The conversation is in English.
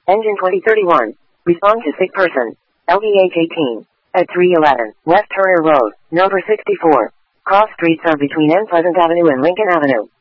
Engine 2031. Respond to sick person. LVH 18. At 311 West Turner Road, number 64. Cross streets are between N Pleasant Avenue and Lincoln Avenue.